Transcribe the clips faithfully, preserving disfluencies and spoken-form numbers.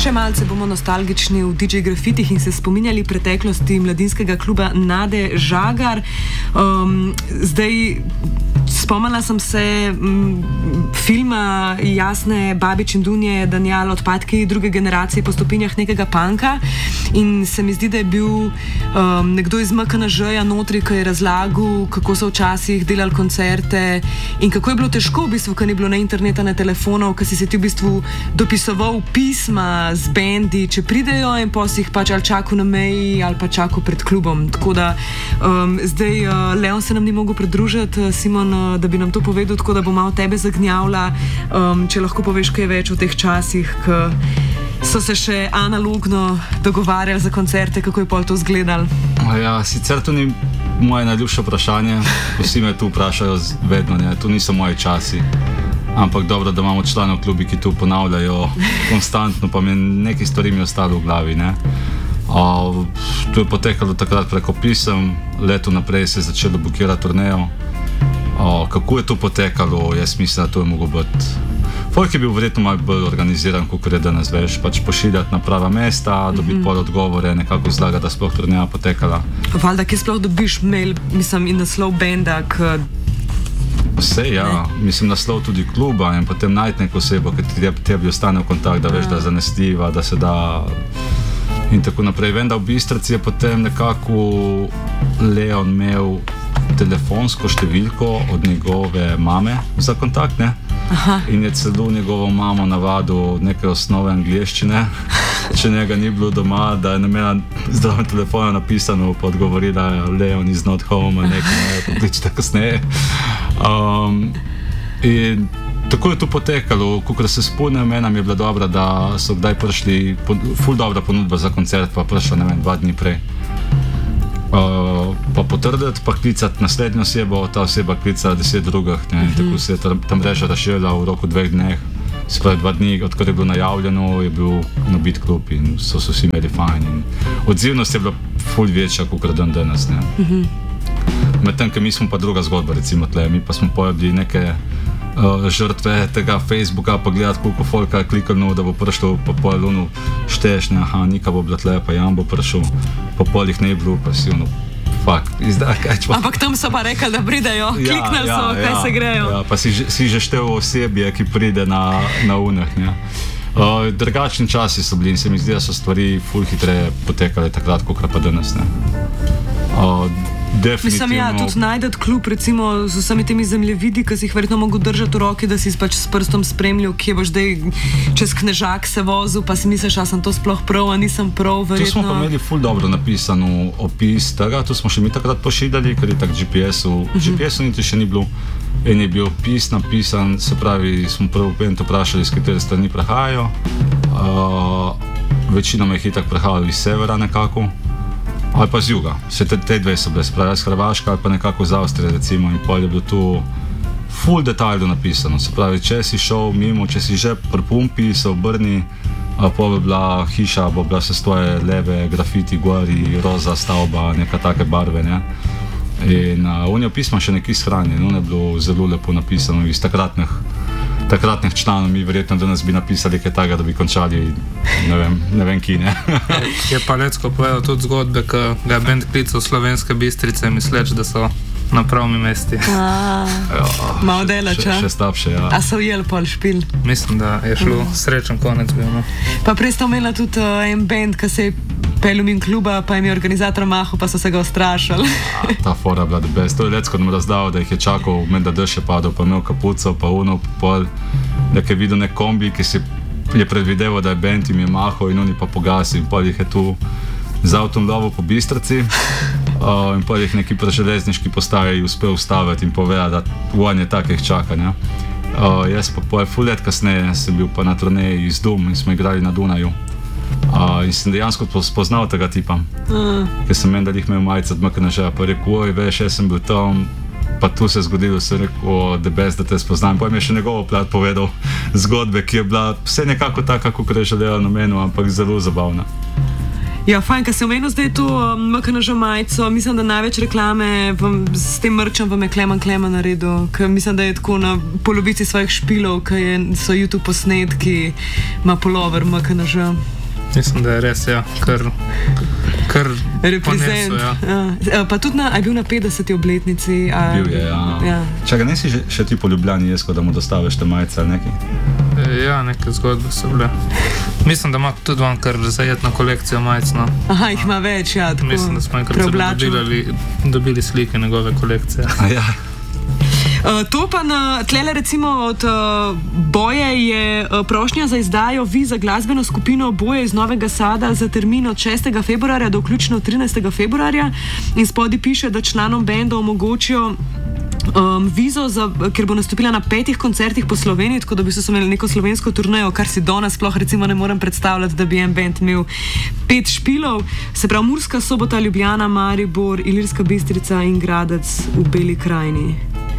Še malce bomo nostalgični v D J Grafitih in se spominjali preteklosti mladinskega kluba Nade Žagar. Um, zdaj, spomnila sem se m, filma Jasne Babič in Dunje Danijal Odpadki druge generacije po stopinjah nekega panka in se mi zdi, da je bil um, nekdo iz M K N Ž-ja notri, ki je razlagal, kako so včasih delali koncerte in kako je bilo težko v bistvu, ker ni bilo na interneta, na telefonov, ker si se ti v bistvu dopisoval pisma z bendi, če pridejo in pa si jih pač ali čakal na meji ali pa čakal pred klubom. Tako da um, zdaj uh, Leon se nam ni mogel pridružiti, Simon, uh, da bi nam to povedal, tako da bom malo tebe zagnjavila, um, če lahko poveš kaj več o teh časih, ki so se še analogno dogovarjali za koncerte, kako je pol to izgledalo? Ja, sicer to ni moje najljubše vprašanje, vsi me tu vprašajo vedno, ne, to niso moji časi. Ampak dobro, da imamo članov klubi, ki to ponavljajo konstantno, pa mi nekaj stvari mi je ostalo v glavi, ne. Uh, to je potekalo takrat preko pisem, leto naprej se je začelo blokirati turnejo. Uh, kako je to potekalo, jaz mislim, da to je moglo biti. Folk je bil verjetno malo bolj organiziran, kot je danes, veš, pač pošiljati na prava mesta, dobiti mm-hmm. pol odgovore, nekako izlagati, da sploh turneja potekala. Valjda, ki sploh dobiš mail, mislim, in naslov benda, k... Vse, ja. Ne. Mislim, naslov tudi kluba in potem najti neko osebo, ki tebi ostane v kontakt, da veš, da je zanesljiva, da se da in tako naprej. Vem, da v Bistrici je potem nekako Leon imel telefonsko številko od njegove mame za kontakt, ne? Aha. In je celo njegovo mamo navadil neke osnove angleščine, če njega ni bilo doma, da je namena zdravim telefona napisano, pa odgovorila Leon is not home, nekaj, ne, pokličite kasneje. Um, in tako je to potekalo, kakor se spomnim, mena mi je bila dobra, da so kdaj prišli, ful dobra ponudba za koncert, pa prišla, ne vem, dva dni prej. Uh, pa potrditi, pa klicati naslednjo osebo, ta oseba klica deset drugih, ne, uh-huh. Tako se je ta, ta mreža razširila v roku dveh dneh, spravi dva dni, odkar je bilo najavljeno, je bil nabit klub in so se vsi imeli fajn in odzivnost je bila ful večja, kot dan danes, ne. Uh-huh. Medtem, ker mi smo pa druga zgodba, recimo tle, mi pa smo pojavili neke uh, žrtve tega Facebooka, pa gledati, koliko folka je klikano, da bo prišlo, pa pol ono šteš, ne, aha, Nika bo bila tle, pa Jan bo prišel, pa pol jih ne je bilo, pa si ono, fuck, izdaj, kaj čva. Ampak tam so pa rekli, da pridejo, ja, kliknali ja, so, kaj ja, se grejo. Ja, pa si, si že štev osebje, ki pride na, na unah, ne. Uh, drugačni časi so bili in se mi zdi, da so stvari ful hitreje potekale takrat, kot pa danes, ne. Uh, Mislim, ja, tudi najdeti klub, recimo, z vsemi temi zemljevidi, ki si jih verjetno mogo držati v roki, da si pač s prstom spremljal, kje boš zdaj čez Knežak se vozil, pa si misliš, a sem to sploh prav, a nisem prav, verjetno. Tu smo pa imeli ful dobro napisano opis tega, tu smo še mi takrat pošiljali, ker je tak G P S-u, uh-huh. G P S-u niti še ni bilo, in je bil opis napisan, se pravi, smo prvo pent vprašali, iz katere strani prehajajo, uh, večinoma jih itak prehajajo iz severa nekako, ali pa z juga, vse te, te dve so bile, se pravi, iz Hrvaška ali pa nekako z Avstrije, recimo, in pol je bilo tu full detaljno napisano, se pravi, če si šel mimo, če si že pri pumpi, se obrni, pa bi bila hiša, bo bila se stoje leve, grafiti, gori, roza stavba, neka take barve, ne. In uh, on je pisma še nekaj shranjen, on je bilo zelo lepo napisano iz takratnih takratnih članov, mi verjetno danes bi napisali kaj takega, da bi končali, ne vem, ne vem ki, ne. Je pa Lecko povedal tudi zgodbe, ki ga je bend klical Slovenske Bistrice, misleč, da so na pravmi mesti. Ja, malo delača. Še, še slabše, ja. A so ujeli pol špil? Mislim, da je šlo mm. srečen konec bil, no. Pa prej sta imela tudi uh, en bend, ki se je pelil min kluba, pa jim je organizator mahal, pa so se ga ustrašali. Ja, ta fora je bila the best. To je Lecko nam razdal, da jih je čakal, med da dež je padel, pa imel kapuco, pa uno, pol, nek je videl nek kombi, ki si je predvideval, da je bend, jim je mahal in oni pa pogasil, in pol jih je tu z avtom lovo po Bistrici, uh, in pol jih neki preželezniški postaji uspel ustaviti in povedati, da vojanje takih čaka, ne. Uh, jaz pa pol ful let kasneje sem bil pa na turneji iz Dum in smo igrali na Dunaju. Uh, in sem dejansko spoznal tega tipa, uh. ker sem men, da jih imel majice od M K N Ž-a, pa rekel, oj, veš, jaz sem bil tam, pa tu se je zgodilo, sem rekel, the best, da te spoznam. Pa mi je še njegovo plat povedal zgodbe, ki je bila vse nekako taka, kako je želela na menu, ampak zelo zabavna. Ja, fajn, kaj se omenil zdaj to M K N Ž majico, mislim, da največ reklame vam, s tem mrčem vam je Kleman Kleman naredil, ker mislim, da je tako na polovici svojih špilov, ker so YouTube posnetki, ima polover M K N Ž. Mislim, da je res, ja, kar, kar reprezent. Ponesu, ja. Ja. Pa tudi na, a je bil na petdeseti obletnici. A, Bil je, ja. ja. Čakaj, nisi še, še ti po Ljubljani jesko, da mu dostaviš te majice ali nekaj? Ja, neke zgodbe so bile. Mislim, da ima tudi vam kar zajetno kolekcijo majic. No. Aha, jih ima več, ja. Tako Mislim, da smo enkrat celo dobili, dobili slike njegove kolekcije. A ja. Uh, to pa na tlele recimo od uh, Boje je uh, prošnja za izdajo viz za glasbeno skupino Boje iz Novega Sada za termin od šestega februarja do vključno trinajstega februarja in spodaj piše, da članom benda omogočijo Um, vizo, za, ker bo nastopila na petih koncertih po Sloveniji, tako da bi se imeli neko slovensko turnejo, kar si danes sploh recimo ne morem predstavljati, da bi en band imel pet špilov, se pravi Murska Sobota, Ljubljana, Maribor, Ilirska Bistrica in Gradec v Beli krajini.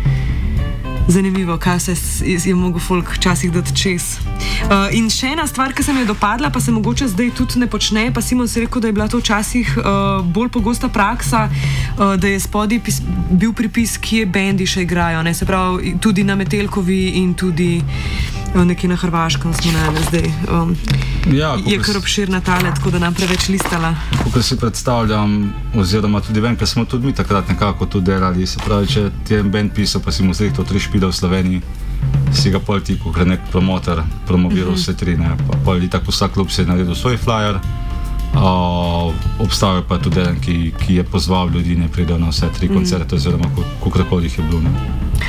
Zanimivo, kaj se je, je mogel folk včasih dati čez. Uh, in še ena stvar, ki se mi je dopadla, pa se mogoče zdaj tudi ne počne, pa Simon si rekel, da je bila to včasih uh, bolj pogosta praksa, uh, da je spodaj pis, bil pripis, kje bendi še igrajo. Ne? Se pravi, tudi na Metelkovi in tudi uh, nekje na Hrvaškem smo ne zdaj. Um, ja, je kar obširna tale, tako da nam preveč listala. Kako si predstavljam, oziroma tudi vem, ker smo tudi mi takrat nekako tu delali, se pravi, če ti je en band pisal, pa si mu zrihtal tri špile v Sloveniji, si ga pol ti, ko je nek promotor promoviral uh-huh. vse tri, ne, pa pol tako vsak klub si je naredil svoj flyer, uh, obstavil pa tudi en, ki, ki je pozval ljudi, ne pridejo na vse tri uh-huh. koncerte, oziroma kolikor jih je bilo. Ne.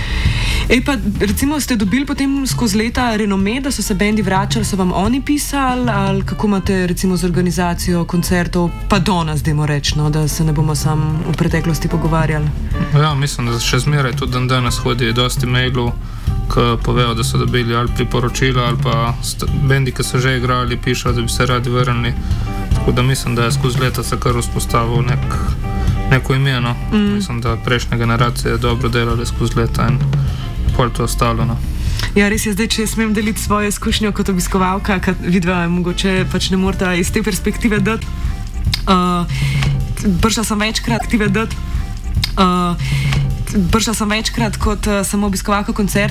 Ej pa, recimo, ste dobili potem skozi leta renome, da so se bendi vračali, so vam oni pisali, ali kako imate recimo z organizacijo koncertov, pa do nas, dajmo reči, no, da se ne bomo sam v preteklosti pogovarjali? Ja, mislim, da še zmeraj tudi dan danes hodi dosti mailov, ki povejo, da so dobili ali priporočila, ali pa bendi, ki so že igrali, pišejo, da bi se radi vrnili. Tako da mislim, da je skozi leta se kar vzpostavil nek, neko ime, no. Mm. Mislim, da prejšnje generacije dobro delali skozi leta in pol to ostalo, no. Ja, res je, zdaj, če smem deliti svojo izkušnjo kot obiskovalka, kad vidva, mogoče pač ne morata iz te perspektive dati. Uh, Prišla sem večkrat aktive dati. Uh, Prišla sem večkrat kot uh, samo obiskovalka koncert.